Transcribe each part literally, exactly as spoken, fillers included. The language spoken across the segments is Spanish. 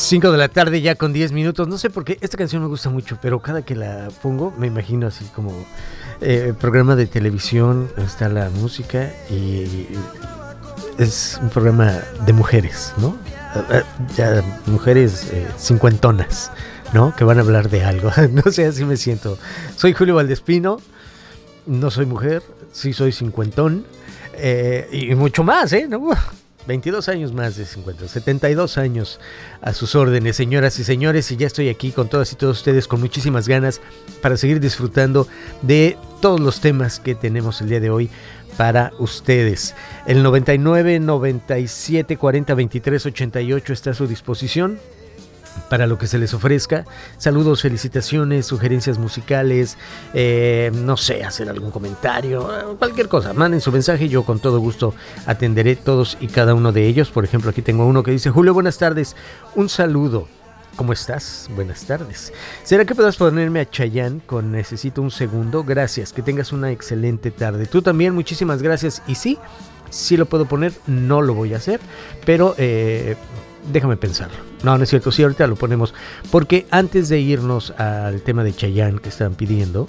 cinco de la tarde ya con diez minutos. No sé por qué esta canción me gusta mucho, pero cada que la pongo me imagino así como eh, programa de televisión, está la música y es un programa de mujeres, ¿no? Ya mujeres eh, cincuentonas, ¿no? Que van a hablar de algo. No sé, así me siento. Soy Julio Valdespino, no soy mujer, sí soy cincuentón eh, y mucho más, ¿eh? ¿No? veintidós años más de cincuenta, setenta y dos años a sus órdenes, señoras y señores, y ya estoy aquí con todas y todos ustedes con muchísimas ganas para seguir disfrutando de todos los temas que tenemos el día de hoy para ustedes. El noventa y nueve, noventa y siete, cuarenta, veintitrés, ochenta y ocho está a su disposición para lo que se les ofrezca. Saludos, felicitaciones, sugerencias musicales, eh, no sé, hacer algún comentario, cualquier cosa, manden su mensaje, yo con todo gusto atenderé todos y cada uno de ellos. Por ejemplo, aquí tengo uno que dice: Julio, buenas tardes, un saludo. ¿Cómo estás? Buenas tardes. ¿Será que puedas ponerme a Chayanne con Necesito un segundo? Gracias, que tengas una excelente tarde. Tú también, muchísimas gracias. Y sí, sí lo puedo poner, no lo voy a hacer, pero eh, déjame pensarlo. No, no es cierto, sí, ahorita lo ponemos. Porque antes de irnos al tema de Chayanne que están pidiendo,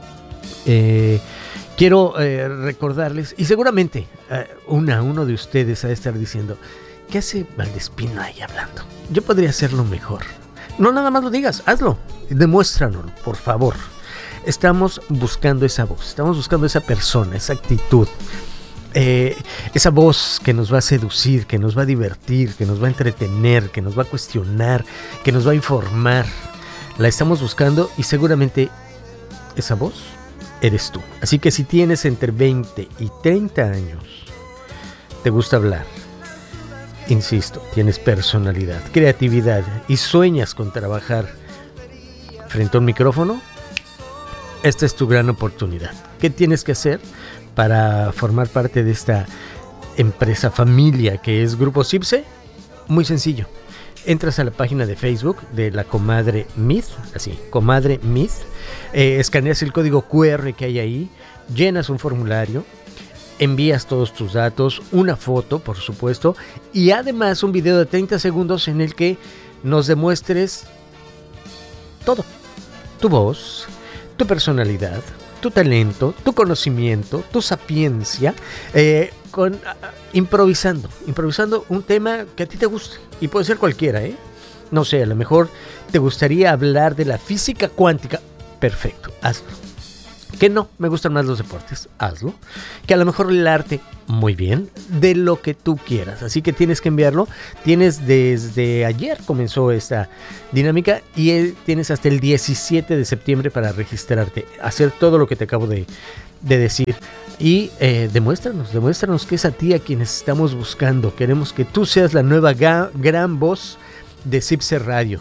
eh, quiero eh, recordarles, y seguramente eh, una, uno de ustedes ha de estar diciendo: ¿qué hace Valdespino ahí hablando? Yo podría hacerlo mejor. No nada más lo digas, hazlo, demuéstranos, por favor. Estamos buscando esa voz, estamos buscando esa persona, esa actitud, eh, esa voz que nos va a seducir, que nos va a divertir, que nos va a entretener, que nos va a cuestionar, que nos va a informar. La estamos buscando y seguramente esa voz eres tú. Así que si tienes entre veinte y treinta años, te gusta hablar, insisto, tienes personalidad, creatividad y sueñas con trabajar frente a un micrófono, esta es tu gran oportunidad. ¿Qué tienes que hacer para formar parte de esta empresa familia que es Grupo Cipse? Muy sencillo. Entras a la página de Facebook de la Comadre Myth, así, Comadre Myth, eh, escaneas el código cu erre que hay ahí, llenas un formulario, envías todos tus datos, una foto, por supuesto, y además un video de treinta segundos en el que nos demuestres todo. Tu voz, tu personalidad, tu talento, tu conocimiento, tu sapiencia, eh, con, uh, improvisando, improvisando un tema que a ti te guste. Y puede ser cualquiera, ¿eh? No sé, a lo mejor te gustaría hablar de la física cuántica. Perfecto, hazlo. Que no, me gustan más los deportes, hazlo. Que a lo mejor el arte, muy bien, de lo que tú quieras. Así que tienes que enviarlo. Tienes desde ayer comenzó esta dinámica y tienes hasta el diecisiete de septiembre para registrarte, hacer todo lo que te acabo de, de decir. Y eh, demuéstranos, demuéstranos que es a ti a quienes estamos buscando. Queremos que tú seas la nueva ga- gran voz de Cipse Radio.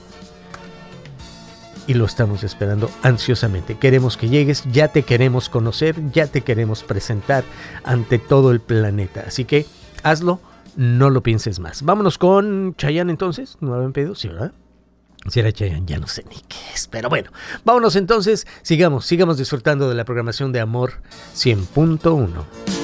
Y lo estamos esperando ansiosamente. Queremos que llegues, ya te queremos conocer, ya te queremos presentar ante todo el planeta. Así que hazlo, no lo pienses más. Vámonos con Chayanne entonces. ¿No lo habían pedido? Sí, ¿verdad? Si era Chayanne, ya no sé ni qué es. Pero bueno, vámonos entonces. Sigamos, sigamos disfrutando de la programación de Amor cien punto uno.